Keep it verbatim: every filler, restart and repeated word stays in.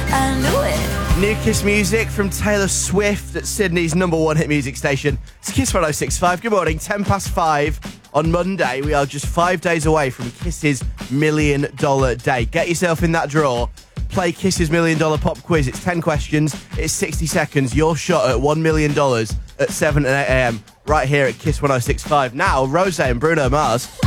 I knew it. New Kiss music from Taylor Swift at Sydney's number one hit music station. It's Kiss one oh six point five. Good morning, ten past five on Monday. We are just five days away from Kiss's Million Dollar Day. Get yourself in that draw. Play Kiss's Million Dollar Pop Quiz. It's ten questions. It's sixty seconds. Your shot at one million dollars at seven and eight a.m. right here at Kiss one oh six point five. Now, Rosé and Bruno Mars.